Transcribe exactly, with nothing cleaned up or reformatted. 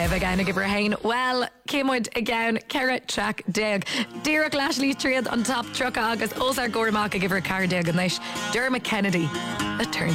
Dave again, I give her a hain. Well, Kimwood again, Kara track Dig. Deireadh Lashley Triad on top truck agus Ozar Gormack, I give her a car Dig and night. Dermot Kennedy, a turn